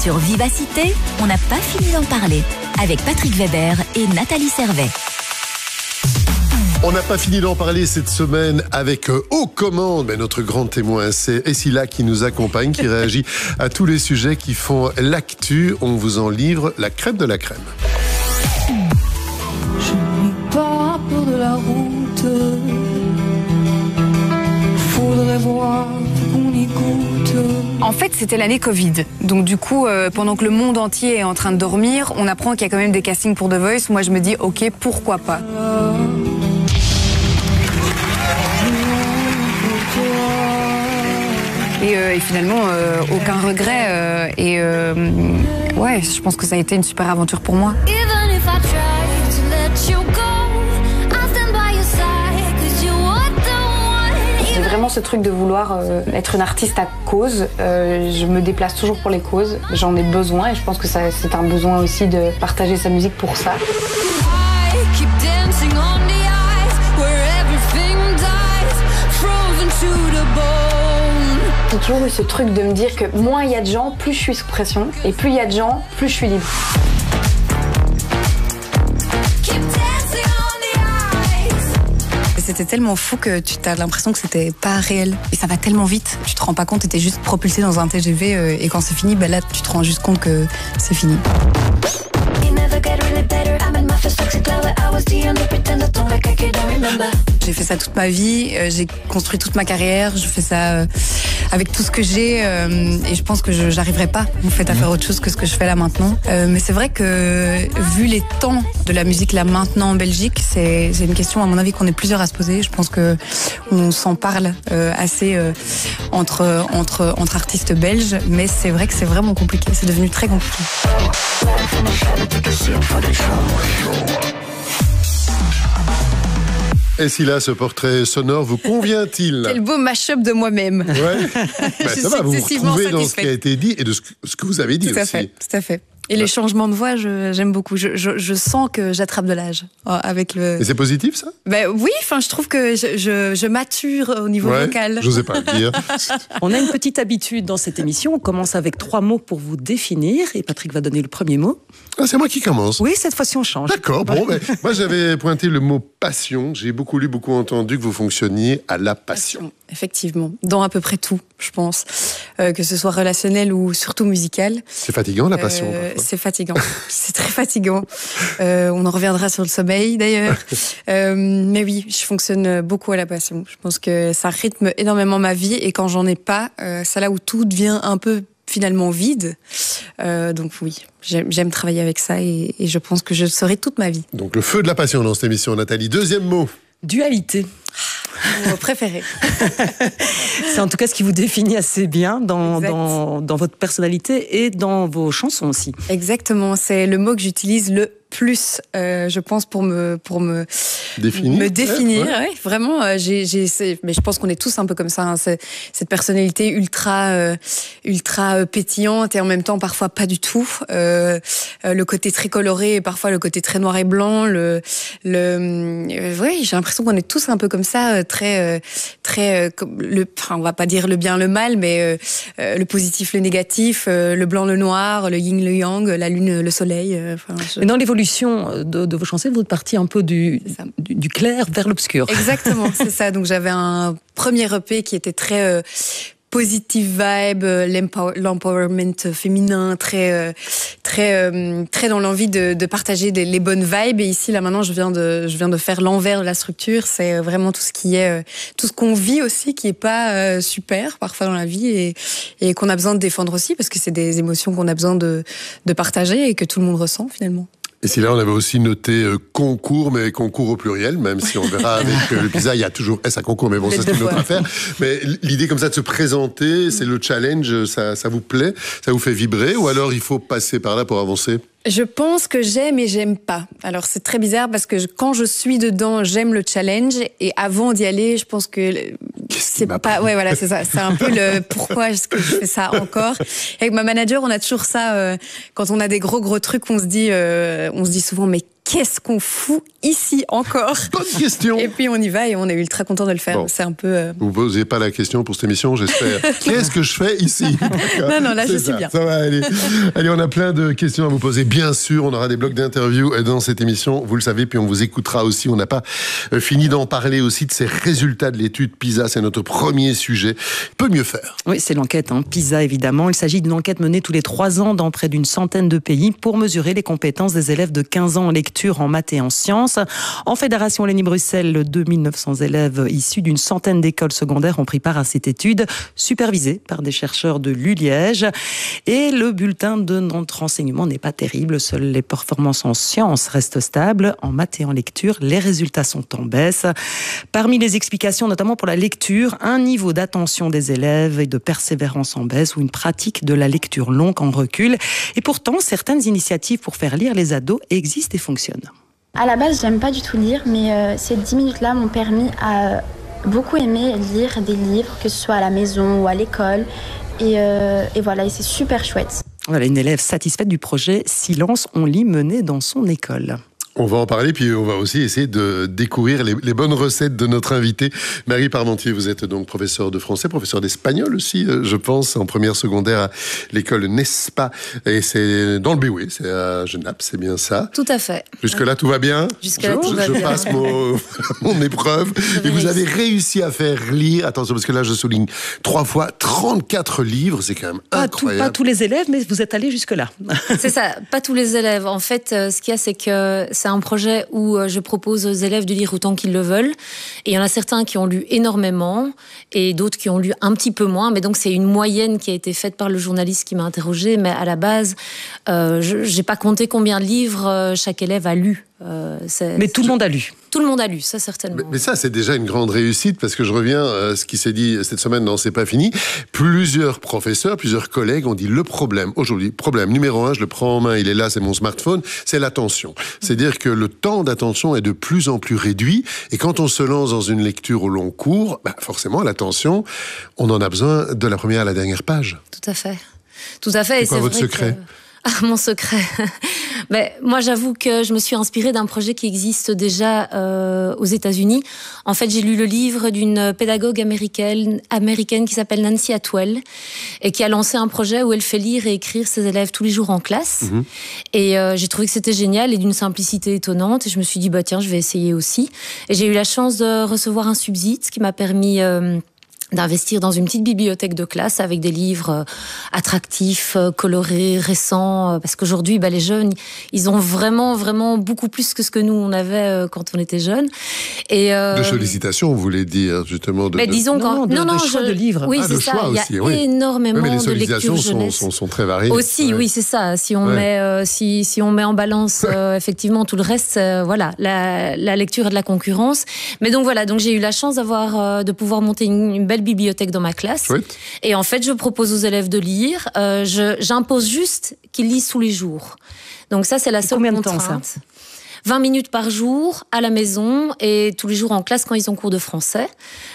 Sur Vivacité, on n'a pas fini d'en parler. Avec Patrick Weber et Nathalie Servet. On n'a pas fini d'en parler cette semaine avec Aux commandes, mais notre grand témoin, c'est Essila qui nous accompagne, qui réagit à tous les sujets qui font l'actu. On vous en livre la crème de la crème. Je n'ai pas peur de la route. Faudrait voir qu'on écoute. En fait, c'était l'année Covid. Donc du coup, pendant que le monde entier est en train de dormir, on apprend qu'il y a quand même des castings pour The Voice. Moi, je me dis, ok, pourquoi pas. Et finalement, aucun regret. Ouais, je pense que ça a été une super aventure pour moi. J'ai vraiment ce truc de vouloir être une artiste à cause. Je me déplace toujours pour les causes. J'en ai besoin et je pense que c'est un besoin aussi de partager sa musique pour ça. J'ai toujours eu ce truc de me dire que moins il y a de gens, plus je suis sous pression. Et plus il y a de gens, plus je suis libre. C'était tellement fou que tu as l'impression que c'était pas réel. Et ça va tellement vite. Tu te rends pas compte, tu étais juste propulsé dans un TGV. Et quand c'est fini, là, tu te rends juste compte que c'est fini. J'ai fait ça toute ma vie, j'ai construit toute ma carrière, je fais ça avec tout ce que j'ai et je pense que j'arriverai pas en fait à faire autre chose que ce que je fais là maintenant. Mais c'est vrai que vu les temps de la musique là maintenant en Belgique, c'est une question à mon avis qu'on est plusieurs à se poser. Je pense que on s'en parle assez entre artistes belges, mais c'est vrai que c'est vraiment compliqué, c'est devenu très compliqué. Et si là, ce portrait sonore vous convient-il? Quel beau mash-up de moi-même. Ouais. Ça va, vous vous retrouvez dans ce qui a été dit et de ce que vous avez dit tout aussi. Tout à fait. Et les changements de voix, j'aime beaucoup. Je sens que j'attrape de l'âge avec le. Et c'est positif, ça? Ben oui, enfin, je trouve que je mature au niveau vocal. J'osais pas le dire. On a une petite habitude dans cette émission. On commence avec 3 mots pour vous définir. Et Patrick va donner le premier mot. Ah, c'est moi qui commence. Oui, cette fois-ci on change. D'accord. Bon, mais moi j'avais pointé le mot passion. J'ai beaucoup lu, beaucoup entendu que vous fonctionniez à la passion. Effectivement, dans à peu près tout, je pense, que ce soit relationnel ou surtout musical. C'est fatigant la passion. C'est fatigant, c'est très fatigant. On en reviendra sur le sommeil d'ailleurs. Mais oui, je fonctionne beaucoup à la passion. Je pense que ça rythme énormément ma vie et quand j'en ai pas, c'est là où tout devient un peu finalement vide. Donc oui, j'aime travailler avec ça et je pense que je le saurai toute ma vie. Donc le feu de la passion dans cette émission, Nathalie. Deuxième mot. Dualité. Mon mot préféré. C'est en tout cas ce qui vous définit assez bien dans votre personnalité et dans vos chansons aussi. Exactement, c'est le mot que j'utilise le plus, je pense, pour me définir. Ouais, vraiment, mais je pense qu'on est tous un peu comme ça. Hein, cette personnalité ultra pétillante et en même temps parfois pas du tout. Le côté très coloré et parfois le côté très noir et blanc. Ouais, j'ai l'impression qu'on est tous un peu comme ça, très, on va pas dire le bien, le mal, mais le positif, le négatif, le blanc, le noir, le yin, le yang, la lune, le soleil. Mais dans l'évolution de vos chansons, vous êtes parti un peu du clair vers l'obscur. Exactement, c'est ça. Donc j'avais un premier EP qui était très positive vibe, l'empowerment féminin, très dans l'envie de partager les bonnes vibes. Et ici, là maintenant, je viens de faire l'envers de la structure. C'est vraiment tout ce qui est, tout ce qu'on vit aussi, qui est pas super parfois dans la vie et qu'on a besoin de défendre aussi parce que c'est des émotions qu'on a besoin de partager et que tout le monde ressent finalement. Et si là, on avait aussi noté concours, mais concours au pluriel, même si on verra avec le pizza, il y a toujours S à concours, mais bon, ça c'est une autre affaire. Mais l'idée comme ça de se présenter, c'est le challenge, ça vous plaît? Ça vous fait vibrer? Ou alors il faut passer par là pour avancer? Je pense que j'aime et j'aime pas. Alors c'est très bizarre parce que quand je suis dedans, j'aime le challenge et avant d'y aller, je pense que c'est pas. Ouais, voilà, c'est ça. C'est un peu le pourquoi est-ce que je fais ça encore. Et avec ma manager, on a toujours ça quand on a des gros trucs, on se dit souvent mais qu'est-ce qu'on fout ici encore? Bonne question. Et puis on y va et on est ultra content de le faire. Bon. C'est un peu... Vous ne posez pas la question pour cette émission, j'espère. Qu'est-ce que je fais ici? Non, là, je suis bien. Ça va aller. Allez, on a plein de questions à vous poser. Bien sûr, on aura des blocs d'interviews dans cette émission, vous le savez, puis on vous écoutera aussi. On n'a pas fini d'en parler aussi de ces résultats de l'étude PISA. C'est notre premier sujet. Peut mieux faire. Oui, c'est l'enquête PISA, évidemment. Il s'agit d'une enquête menée tous les 3 ans dans près d'une centaine de pays pour mesurer les compétences des élèves de 15 ans en lecture, en maths et en sciences. En Fédération Wallonie-Bruxelles, 2900 élèves issus d'une centaine d'écoles secondaires ont pris part à cette étude, supervisée par des chercheurs de l'ULiège. Et le bulletin de notre renseignement n'est pas terrible. Seules les performances en sciences restent stables. En maths et en lecture, les résultats sont en baisse. Parmi les explications, notamment pour la lecture, un niveau d'attention des élèves et de persévérance en baisse ou une pratique de la lecture longue en recul. Et pourtant, certaines initiatives pour faire lire les ados existent et fonctionnent. À la base, j'aime pas du tout lire, mais ces 10 minutes-là m'ont permis à beaucoup aimer lire des livres, que ce soit à la maison ou à l'école. Et voilà, et c'est super chouette. Voilà, une élève satisfaite du projet Silence, on lit mené dans son école. On va en parler, puis on va aussi essayer de découvrir les bonnes recettes de notre invité. Marie Parmentier, vous êtes donc professeure de français, professeure d'espagnol aussi, je pense, en première secondaire à l'école Nespa. Et c'est dans le Béoué, c'est à Genappe, c'est bien ça? Tout à fait. Jusque-là, tout va bien? Jusque-là, tout va bien. Je passe mon épreuve. Et vous avez réussi à faire lire, attention, parce que là, je souligne 3 fois 34 livres, c'est quand même incroyable. Pas tous les élèves, mais vous êtes allés jusque-là. C'est ça, pas tous les élèves. En fait, ce qu'il y a, c'est que c'est un projet où je propose aux élèves de lire autant qu'ils le veulent. Et il y en a certains qui ont lu énormément et d'autres qui ont lu un petit peu moins. Mais donc, c'est une moyenne qui a été faite par le journaliste qui m'a interrogée. Mais à la base, je n'ai pas compté combien de livres chaque élève a lu. Mais tout le monde a lu. Tout le monde a lu, ça certainement. Mais ça, c'est déjà une grande réussite, parce que je reviens à ce qui s'est dit cette semaine dans C'est pas fini. Plusieurs professeurs, plusieurs collègues ont dit le problème, aujourd'hui, problème numéro 1, je le prends en main, il est là, c'est mon smartphone, c'est l'attention. C'est-à-dire que le temps d'attention est de plus en plus réduit, et quand on se lance dans une lecture au long cours, forcément, l'attention, on en a besoin de la première à la dernière page. Tout à fait. Tout à fait. C'est quoi votre secret? Mon secret. Moi, j'avoue que je me suis inspirée d'un projet qui existe déjà aux États-Unis. En fait, j'ai lu le livre d'une pédagogue américaine qui s'appelle Nancy Atwell et qui a lancé un projet où elle fait lire et écrire ses élèves tous les jours en classe. Mmh. Et j'ai trouvé que c'était génial et d'une simplicité étonnante. Et je me suis dit, tiens, je vais essayer aussi. Et j'ai eu la chance de recevoir un subside, ce qui m'a permis d'investir dans une petite bibliothèque de classe avec des livres attractifs, colorés, récents, parce qu'aujourd'hui, les jeunes, ils ont vraiment, vraiment beaucoup plus que ce que nous, on avait quand on était jeunes. Et de sollicitations, vous voulez dire, justement, disons de choix de livres. Oui, c'est ça. Il y a énormément de lectures jeunesse. Sont très variées. Aussi, oui, c'est ça. Si on met, si on met en balance, effectivement, tout le reste, voilà, la lecture et de la concurrence. Mais donc voilà, donc j'ai eu la chance de pouvoir monter une belle bibliothèque dans ma classe. Oui. Et en fait, je propose aux élèves de lire. J'impose juste qu'ils lisent tous les jours. Donc ça, c'est la seule contrainte. Combien de temps, ça ? 20 minutes par jour, à la maison, et tous les jours en classe quand ils ont cours de français.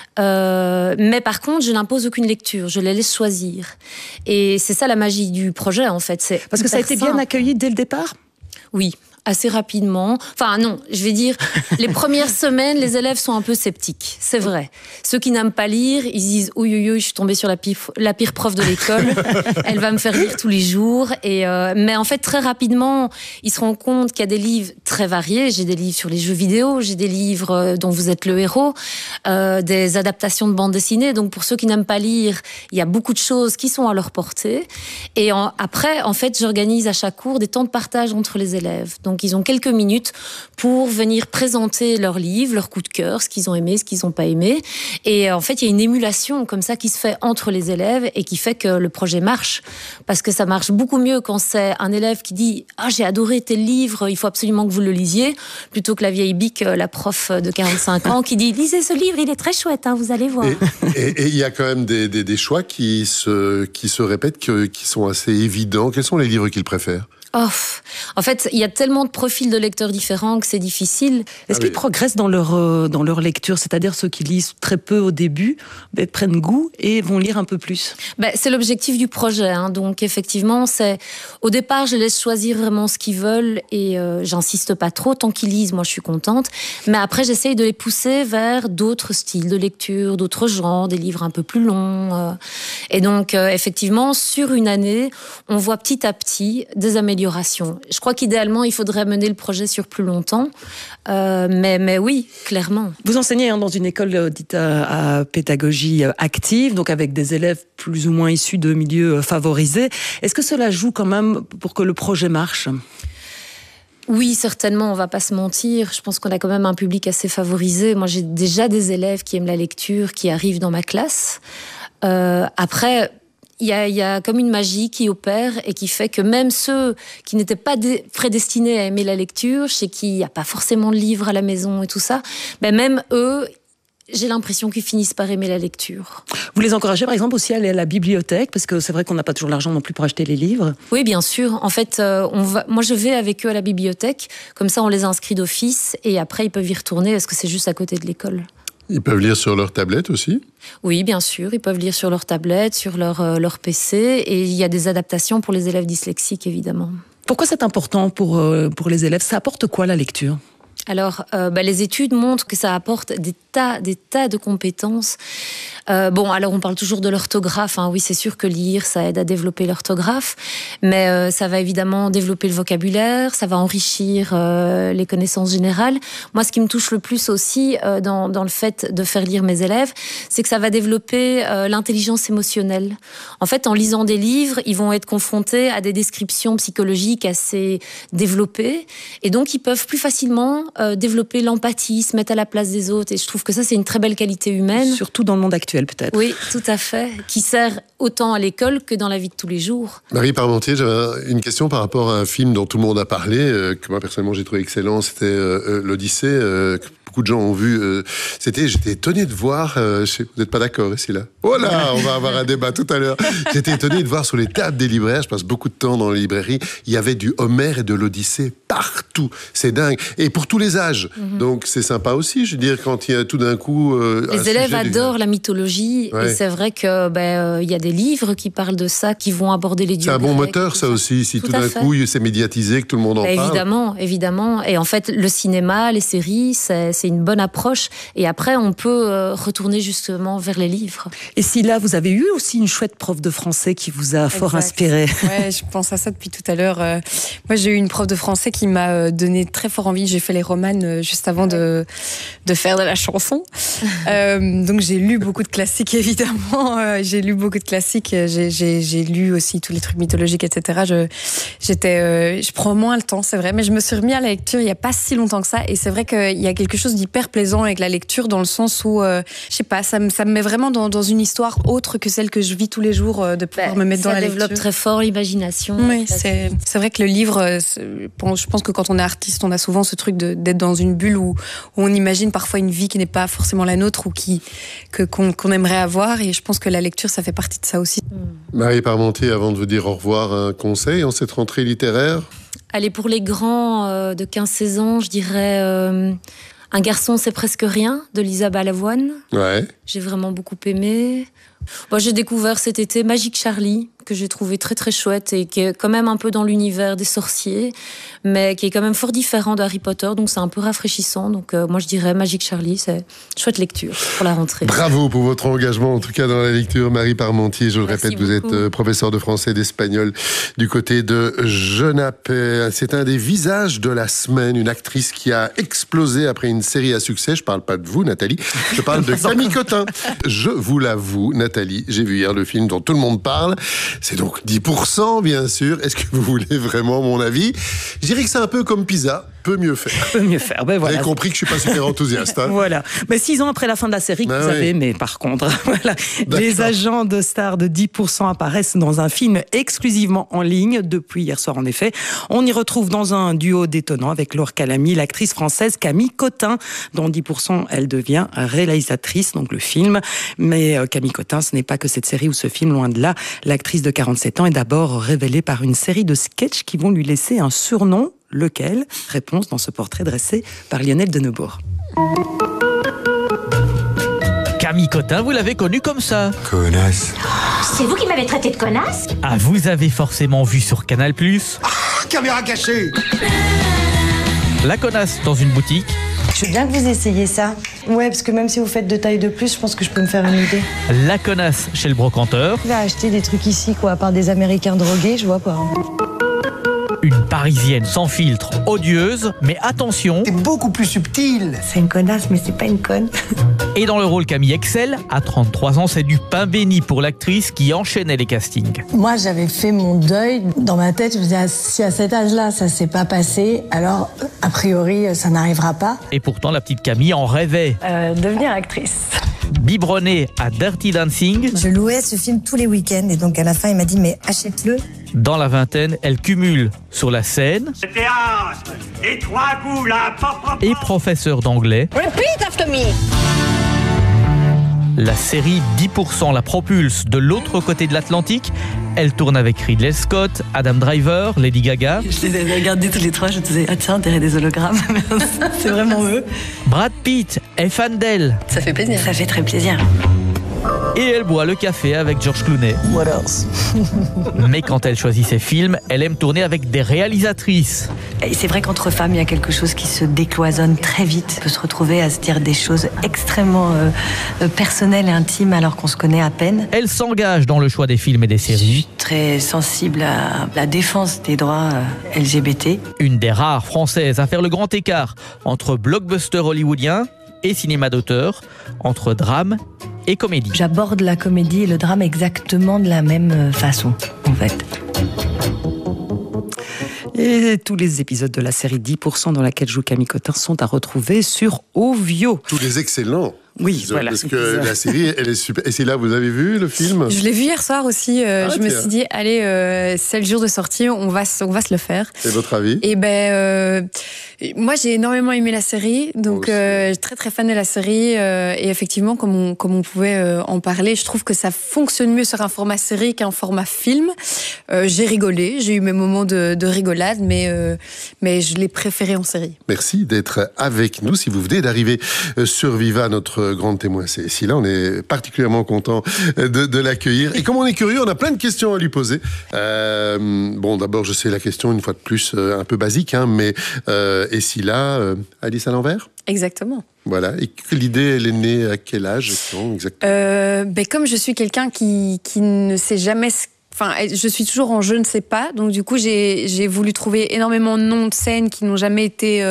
Mais par contre, je n'impose aucune lecture. Je les laisse choisir. Et c'est ça la magie du projet, en fait. Parce que ça a été bien accueilli dès le départ ? Oui. Assez rapidement. Enfin non, je vais dire, les premières semaines, les élèves sont un peu sceptiques, c'est vrai. Ceux qui n'aiment pas lire, ils disent « Oui, je suis tombée sur la pire prof de l'école, elle va me faire lire tous les jours. » Mais en fait, très rapidement, ils se rendent compte qu'il y a des livres très variés. J'ai des livres sur les jeux vidéo, j'ai des livres dont vous êtes le héros, des adaptations de bandes dessinées. Donc pour ceux qui n'aiment pas lire, il y a beaucoup de choses qui sont à leur portée. Et après, en fait, j'organise à chaque cours des temps de partage entre les élèves. Donc, ils ont quelques minutes pour venir présenter leurs livres, leurs coups de cœur, ce qu'ils ont aimé, ce qu'ils n'ont pas aimé. Et en fait, il y a une émulation comme ça qui se fait entre les élèves et qui fait que le projet marche. Parce que ça marche beaucoup mieux quand c'est un élève qui dit « Ah, j'ai adoré tel livre, il faut absolument que vous le lisiez », plutôt que la vieille bique, la prof de 45 ans, qui dit « Lisez ce livre, il est très chouette, vous allez voir ». Et il y a quand même des choix qui se répètent, qui sont assez évidents. Quels sont les livres qu'ils préfèrent ? En fait, il y a tellement de profils de lecteurs différents que c'est difficile. Est-ce qu'ils progressent dans leur lecture? C'est-à-dire ceux qui lisent très peu au début, prennent goût et vont lire un peu plus? C'est l'objectif du projet. Donc effectivement, au départ, je laisse choisir vraiment ce qu'ils veulent et j'insiste pas trop. Tant qu'ils lisent, moi je suis contente. Mais après, j'essaye de les pousser vers d'autres styles de lecture, d'autres genres, des livres un peu plus longs. Et donc effectivement, sur une année, on voit petit à petit des améliorations. Je crois qu'idéalement, il faudrait mener le projet sur plus longtemps. Mais oui, clairement. Vous enseignez dans une école dite à pédagogie active, donc avec des élèves plus ou moins issus de milieux favorisés. Est-ce que cela joue quand même pour que le projet marche ? Oui, certainement, on va pas se mentir. Je pense qu'on a quand même un public assez favorisé. Moi, j'ai déjà des élèves qui aiment la lecture, qui arrivent dans ma classe. Après... Il y a comme une magie qui opère et qui fait que même ceux qui n'étaient pas prédestinés à aimer la lecture, chez qui il n'y a pas forcément de livres à la maison et tout ça, même eux, j'ai l'impression qu'ils finissent par aimer la lecture. Vous les encouragez par exemple aussi à aller à la bibliothèque, parce que c'est vrai qu'on n'a pas toujours l'argent non plus pour acheter les livres. Oui, bien sûr. En fait, moi je vais avec eux à la bibliothèque, comme ça on les inscrit d'office et après ils peuvent y retourner parce que c'est juste à côté de l'école. Ils peuvent lire sur leur tablette aussi ? Oui, bien sûr. Ils peuvent lire sur leur tablette, sur leur PC. Et il y a des adaptations pour les élèves dyslexiques, évidemment. Pourquoi c'est important pour les élèves ? Ça apporte quoi, la lecture ? Alors, les études montrent que ça apporte des tas de compétences. Alors on parle toujours de l'orthographe. Oui, c'est sûr que lire, ça aide à développer l'orthographe. Mais ça va évidemment développer le vocabulaire, ça va enrichir les connaissances générales. Moi, ce qui me touche le plus aussi dans le fait de faire lire mes élèves, c'est que ça va développer l'intelligence émotionnelle. En fait, en lisant des livres, ils vont être confrontés à des descriptions psychologiques assez développées. Et donc, ils peuvent plus facilement développer l'empathie, se mettre à la place des autres. Et je trouve que ça, c'est une très belle qualité humaine. Surtout dans le monde actuel, peut-être. Oui, tout à fait. Qui sert autant à l'école que dans la vie de tous les jours. Marie Parmentier, j'avais une question par rapport à un film dont tout le monde a parlé, que moi, personnellement, j'ai trouvé excellent. C'était l'Odyssée, beaucoup de gens ont vu. J'étais étonné de voir, vous n'êtes pas d'accord ici, là? Oh là, on va avoir un débat tout à l'heure. J'étais étonné de voir sur les tables des libraires, je passe beaucoup de temps dans les librairies, il y avait du Homère et de l'Odyssée partout. C'est dingue. Et pour tous les âges. Donc c'est sympa aussi, je veux dire, quand il y a tout d'un coup... les élèves adorent la mythologie, et c'est vrai que y a des livres qui parlent de ça, qui vont aborder les dieux. C'est un bon moteur, ça aussi, si tout d'un coup c'est médiatisé, que tout le monde en parle. Évidemment. Et en fait, le cinéma, les séries, c'est une bonne approche. Et après, on peut retourner justement vers les livres. Et si là, vous avez eu aussi une chouette prof de français qui vous a fort inspiré. Ouais, je pense à ça depuis tout à l'heure. Moi, j'ai eu une prof de français qui m'a donné très fort envie. J'ai fait les romanes juste avant de faire de la chanson. Donc, j'ai lu beaucoup de classiques, évidemment. J'ai lu beaucoup de classiques. J'ai lu aussi tous les trucs mythologiques, etc. Je prends moins le temps, c'est vrai. Mais je me suis remis à la lecture il n'y a pas si longtemps que ça. Et c'est vrai qu'il y a quelque chose d'hyper plaisant avec la lecture, dans le sens où, je sais pas, ça me met vraiment dans une histoire autre que celle que je vis tous les jours, de pouvoir me mettre dans la lecture. Ça développe très fort l'imagination. Oui, c'est vrai que le livre, je pense que quand on est artiste, on a souvent ce truc d'être dans une bulle où on imagine parfois une vie qui n'est pas forcément la nôtre ou qu'on aimerait avoir. Et je pense que la lecture, ça fait partie de ça aussi. Marie Parmentier, avant de vous dire au revoir, un conseil en cette rentrée littéraire? Allez, pour les grands de 15-16 ans, je dirais... Un garçon, c'est presque rien, de Lisa Balavoine. Ouais. J'ai vraiment beaucoup aimé. J'ai découvert cet été Magic Charlie, que j'ai trouvé très très chouette et qui est quand même un peu dans l'univers des sorciers, mais qui est quand même fort différent de Harry Potter, donc c'est un peu rafraîchissant. Donc moi je dirais Magic Charlie, c'est chouette lecture pour la rentrée. Bravo pour votre engagement, en tout cas dans la lecture. Marie Parmentier, je le répète, vous êtes professeur de français et d'espagnol du côté de Genappe. C'est un des visages de la semaine, une actrice qui a explosé après une série à succès. Je parle pas de vous, Nathalie, je parle de Camille Cotin. Je vous l'avoue, Nathalie, j'ai vu hier le film dont tout le monde parle. C'est donc 10%, bien sûr. Est-ce que vous voulez vraiment mon avis? Je dirais que c'est un peu comme Pisa. peut mieux faire. Peut mieux faire. Ben voilà. Vous avez compris que je suis pas super enthousiaste. Hein. Voilà. Mais 6 ans après la fin de la série, vous savez, mais par contre, voilà. Les agents de stars de 10% apparaissent dans un film exclusivement en ligne depuis hier soir en effet. On y retrouve dans un duo détonnant avec Laure Calamy, l'actrice française Camille Cotin. Dans 10%, elle devient réalisatrice, donc le film. Mais Camille Cotin, ce n'est pas que cette série ou ce film, loin de là. L'actrice de 47 ans est d'abord révélée par une série de sketchs qui vont lui laisser un surnom. Lequel ? Réponse dans ce portrait dressé par Lionel Denebourg. Camille Cotin, vous l'avez connue comme ça. Connasse. C'est vous qui m'avez traité de connasse ? Ah, vous avez forcément vu sur Canal+. Caméra cachée. La connasse dans une boutique. Je veux bien que vous essayiez ça. Ouais, parce que même si vous faites 2 tailles de plus, je pense que je peux me faire une idée. La connasse chez le brocanteur. Je vais acheter des trucs ici, quoi, à part des Américains drogués, je vois pas. Une Parisienne sans filtre, odieuse, mais attention. C'est beaucoup plus subtil. C'est une connasse, mais c'est pas une conne. Et dans le rôle Camille excelle, à 33 ans, c'est du pain béni pour l'actrice qui enchaînait les castings. Moi, j'avais fait mon deuil. Dans ma tête, je me disais, si à cet âge-là, ça s'est pas passé, alors, a priori, ça n'arrivera pas. Et pourtant, la petite Camille en rêvait. Devenir actrice. Biberonnée à Dirty Dancing. Je louais ce film tous les week-ends et donc à la fin, il m'a dit, mais achète-le. Dans la vingtaine, elle cumule sur la scène le théâtre, les 3 coups là, et professeur d'anglais. Repeat after me. La série 10% la propulse de l'autre côté de l'Atlantique. Elle tourne avec Ridley Scott, Adam Driver, Lady Gaga. Je les ai regardés tous les 3, je me disais, ah tiens, on dirait des hologrammes. C'est vraiment eux. Brad Pitt est fan d'elle. Ça fait plaisir. Ça fait très plaisir. Et elle boit le café avec George Clooney. What else? Mais quand elle choisit ses films, elle aime tourner avec des réalisatrices. Et c'est vrai qu'entre femmes, il y a quelque chose qui se décloisonne très vite. On peut se retrouver à se dire des choses extrêmement personnelles et intimes alors qu'on se connaît à peine. Elle s'engage dans le choix des films et des séries. Je suis très sensible à la défense des droits LGBT. Une des rares françaises à faire le grand écart entre blockbuster hollywoodien et cinéma d'auteur, entre drame et comédie. J'aborde la comédie et le drame exactement de la même façon, en fait. Et tous les épisodes de la série 10% dans laquelle joue Camille Cotin sont à retrouver sur Ovio. Tous les excellents. Oui, voilà. Parce que la série, elle est super. Et c'est là, vous avez vu le film ? Je l'ai vu hier soir aussi. Je me suis dit, allez, c'est le jour de sortie, on va se le faire. Et votre avis ? Et moi j'ai énormément aimé la série, donc très très fan de la série. Et effectivement, comme on pouvait en parler, je trouve que ça fonctionne mieux sur un format série qu'un format film. J'ai rigolé, j'ai eu mes moments de rigolade, mais je l'ai préféré en série. Merci d'être avec nous. Si vous venez d'arriver sur Viva, notre grande témoin, c'est Scylla. On est particulièrement content de l'accueillir. Et comme on est curieux, on a plein de questions à lui poser. Bon, d'abord, je sais la question, une fois de plus, un peu basique, hein, mais et Scylla, Alice à l'envers ? Exactement. Voilà. Et l'idée, elle est née à quel âge exactement ? Comme je suis quelqu'un qui ne sait jamais Enfin, je suis toujours en je ne sais pas, donc du coup j'ai voulu trouver énormément de noms de scènes qui n'ont jamais été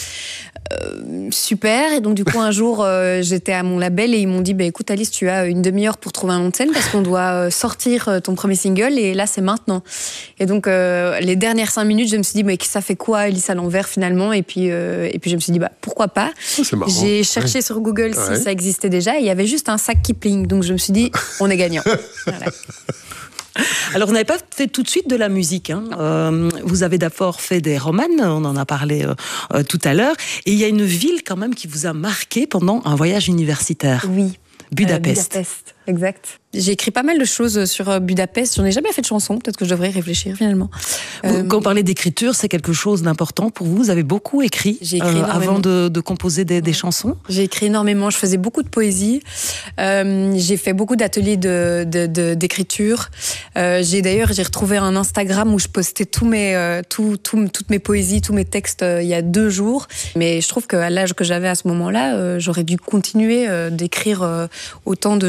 super, et donc du coup un jour j'étais à mon label et ils m'ont dit écoute Alice, tu as une demi-heure pour trouver un nom de scène parce qu'on doit sortir ton premier single et là c'est maintenant. Et donc les dernières 5 minutes je me suis dit mais ça fait quoi Alice à l'envers finalement, et puis je me suis dit pourquoi pas. C'est marrant. J'ai cherché sur Google si ça existait déjà et il y avait juste un sac Kipling, donc je me suis dit on est gagnant. Voilà. Alors, vous n'avez pas fait tout de suite de la musique. Vous avez d'abord fait des romanes, on en a parlé tout à l'heure. Et il y a une ville quand même qui vous a marqué pendant un voyage universitaire. Oui. Budapest. Budapest, exact. J'ai écrit pas mal de choses sur Budapest. J'en ai jamais fait de chanson. Peut-être que je devrais y réfléchir finalement. Quand on parlait d'écriture, c'est quelque chose d'important pour vous. Vous avez beaucoup écrit, avant de composer des chansons. J'ai écrit énormément. Je faisais beaucoup de poésie. J'ai fait beaucoup d'ateliers d'écriture. J'ai retrouvé un Instagram où je postais toutes mes poésies, tous mes textes il y a 2 jours. Mais je trouve qu'à l'âge que j'avais à ce moment-là, j'aurais dû continuer d'écrire autant de jolies choses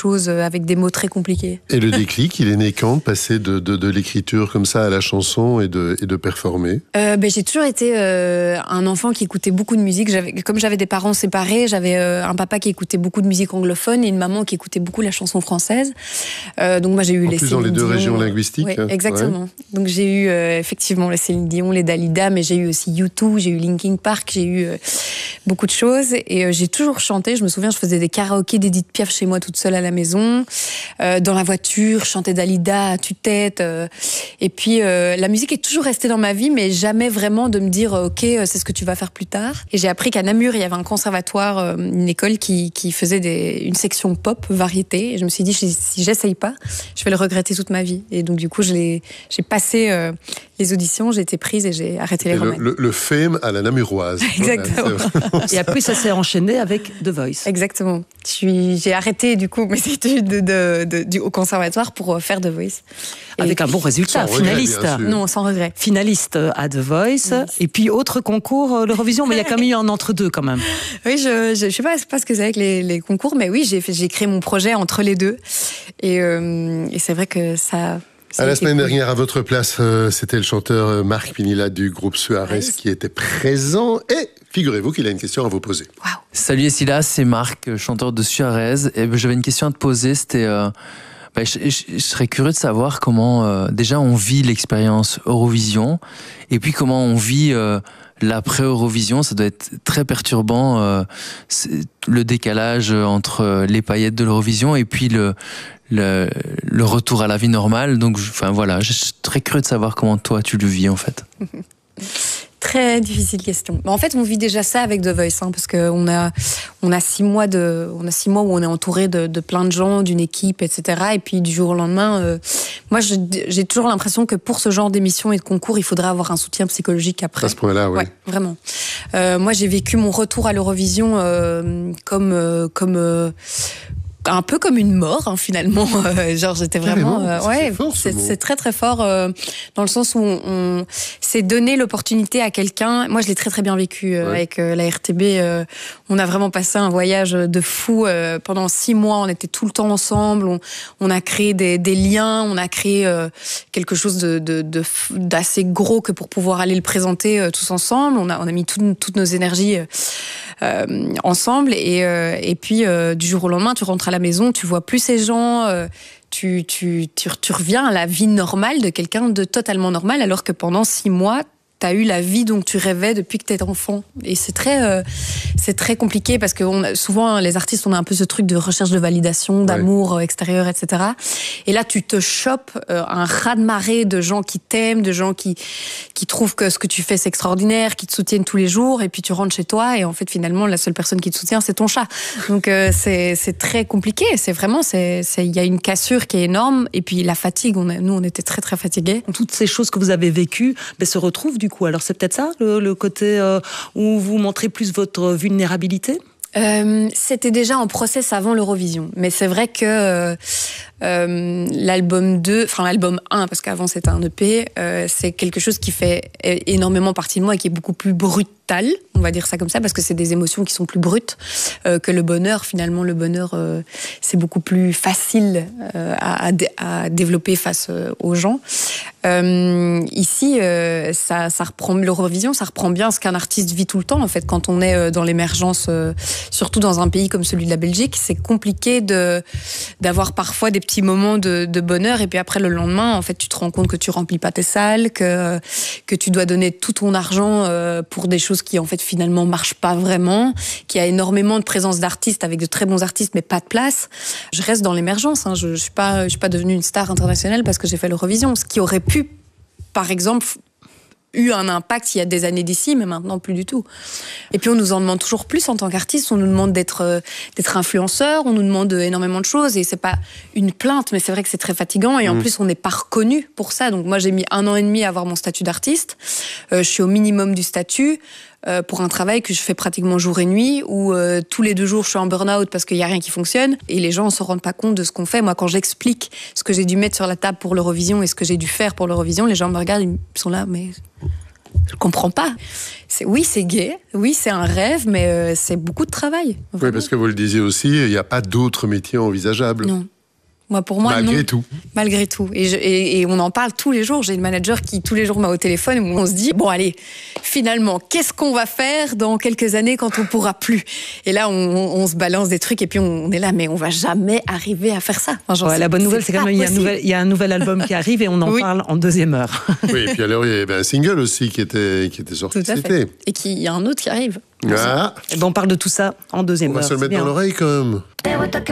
choses avec des mots très compliqués. Et le déclic, il est né quand, de passer de l'écriture comme ça à la chanson et de performer? J'ai toujours été un enfant qui écoutait beaucoup de musique. Comme j'avais des parents séparés, j'avais un papa qui écoutait beaucoup de musique anglophone et une maman qui écoutait beaucoup la chanson française. Donc moi j'ai eu les Céline Dion. En plus dans les deux régions linguistiques. Oui, exactement. Ouais. Donc j'ai eu effectivement les Céline Dion, les Dalida, mais j'ai eu aussi U2, j'ai eu Linkin Park, j'ai eu beaucoup de choses. Et j'ai toujours chanté. Je me souviens, je faisais des karaokés d'Edith Piaf chez moi toute seule à la maison. Dans la voiture, je chantais Dalida à tue-tête. Et puis la musique est toujours restée dans ma vie, mais jamais vraiment de me dire ok, c'est ce que tu vas faire plus tard. Et j'ai appris qu'à Namur il y avait un conservatoire, une école qui faisait une section pop variété. Et je me suis dit si j'essaye pas, je vais le regretter toute ma vie. Et donc du coup j'ai passé les auditions, j'ai été prise et j'ai arrêté les remèdes. Le fame à la namuroise. Exactement. Et après ça s'est enchaîné avec The Voice. Exactement. J'ai arrêté du coup mes études au conservatoire pour faire The Voice. Avec un bon résultat, finaliste. Non, sans regret. Finaliste à The Voice. Oui. Et puis autre concours, l'Eurovision, mais il y a quand même eu un entre-deux quand même. Oui, je sais pas ce que c'est avec les concours, mais oui, j'ai créé mon projet entre les deux. Et c'est vrai que ça... À la semaine dernière, à votre place, c'était le chanteur Marc Pinilla du groupe Suarez qui était présent. Et figurez-vous qu'il a une question à vous poser. Wow. Salut Essila, c'est Marc, chanteur de Suarez. Et j'avais une question à te poser, c'était... je serais curieux de savoir comment déjà on vit l'expérience Eurovision et puis comment on vit l'après-Eurovision. Ça doit être très perturbant, le décalage entre les paillettes de l'Eurovision et puis le retour à la vie normale. Donc, je suis très curieux de savoir comment toi tu le vis en fait. Très difficile question. En fait, on vit déjà ça avec The Voice, parce qu'on a 6 mois où on est entouré de plein de gens, d'une équipe, etc. Et puis du jour au lendemain, moi j'ai toujours l'impression que pour ce genre d'émission et de concours, il faudrait avoir un soutien psychologique après. À ce point-là, oui. Ouais, vraiment. Moi, j'ai vécu mon retour à l'Eurovision comme un peu comme une mort, finalement. Genre, j'étais vraiment... c'est très, très fort dans le sens où on s'est donné l'opportunité à quelqu'un. Moi, je l'ai très, très bien vécu avec la RTB. On a vraiment passé un voyage de fou. Pendant 6 mois, on était tout le temps ensemble. On a créé des liens. On a créé quelque chose d'assez gros que pour pouvoir aller le présenter tous ensemble. On a mis toutes nos énergies ensemble. Et puis, du jour au lendemain, tu rentres à la maison, tu vois plus ces gens, tu reviens à la vie normale de quelqu'un de totalement normal, alors que pendant 6 mois, t'as eu la vie dont tu rêvais depuis que t'es enfant. Et c'est très compliqué parce que souvent, les artistes, on a un peu ce truc de recherche de validation, d'amour extérieur, etc. Et là, tu te chopes un raz-de-marée de gens qui t'aiment, de gens qui trouvent que ce que tu fais, c'est extraordinaire, qui te soutiennent tous les jours. Et puis, tu rentres chez toi et en fait, finalement, la seule personne qui te soutient, c'est ton chat. Donc, c'est très compliqué. C'est vraiment, il y a une cassure qui est énorme. Et puis, la fatigue, nous, on était très, très fatigués. Toutes ces choses que vous avez vécues se retrouvent du coup. Alors c'est peut-être ça, le côté où vous montrez plus votre vulnérabilité ? C'était déjà en process avant l'Eurovision. Mais c'est vrai que l'album 1, parce qu'avant c'était un EP, c'est quelque chose qui fait énormément partie de moi et qui est beaucoup plus brutal, on va dire ça comme ça, parce que c'est des émotions qui sont plus brutes que le bonheur. Finalement, le bonheur, c'est beaucoup plus facile à développer face aux gens. Ici, ça reprend l'Eurovision, ça reprend bien ce qu'un artiste vit tout le temps. En fait, quand on est dans l'émergence, surtout dans un pays comme celui de la Belgique, c'est compliqué d'avoir parfois des petits moments de bonheur et puis après le lendemain, en fait, tu te rends compte que tu remplis pas tes salles, que tu dois donner tout ton argent pour des choses qui en fait finalement marchent pas vraiment, qu'il y a énormément de présence d'artistes avec de très bons artistes mais pas de place. Je reste dans l'émergence. Je suis pas devenue une star internationale parce que j'ai fait l'Eurovision, ce qui aurait pu, par exemple, eu un impact il y a des années d'ici, mais maintenant plus du tout. Et puis on nous en demande toujours plus en tant qu'artiste, on nous demande d'être influenceur, on nous demande énormément de choses, et c'est pas une plainte, mais c'est vrai que c'est très fatigant, et en plus on n'est pas reconnu pour ça. Donc moi j'ai mis 1 an et demi à avoir mon statut d'artiste, je suis au minimum du statut, pour un travail que je fais pratiquement jour et nuit, où tous les 2 jours je suis en burn-out parce qu'il n'y a rien qui fonctionne, et les gens ne se rendent pas compte de ce qu'on fait. Moi, quand j'explique ce que j'ai dû mettre sur la table pour l'Eurovision et ce que j'ai dû faire pour l'Eurovision, les gens me regardent, ils sont là, mais je comprends pas. Oui, c'est gai, oui, c'est un rêve, mais c'est beaucoup de travail. Vraiment. Oui, parce que vous le disiez aussi, il n'y a pas d'autres métiers envisageables. Non. Pour moi, malgré non. tout. Malgré tout. Et on en parle tous les jours. J'ai une manager qui, tous les jours, m'a au téléphone où on se dit, bon, allez, finalement, qu'est-ce qu'on va faire dans quelques années quand on pourra plus? Et là, on se balance des trucs et puis on est là, mais on va jamais arriver à faire ça. Enfin, la bonne nouvelle, c'est quand même il y a un nouvel album qui arrive et on en parle en deuxième heure. Oui, et puis alors, il y avait un single aussi qui était sorti cet été. Et il y a un autre qui arrive. Ah. Et on parle de tout ça en deuxième heure. On va se le mettre dans l'oreille, quand même.